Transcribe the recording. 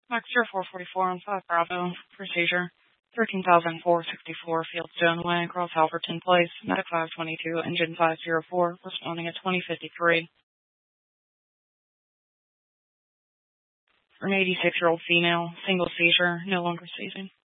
Extra 444 on 5 Bravo. Procedure. 13,464 Fieldstone Way, Cross Halverton Place. Medic 522, Engine 504, responding at 2053. For an 86-year-old female, single seizure, no longer seizing.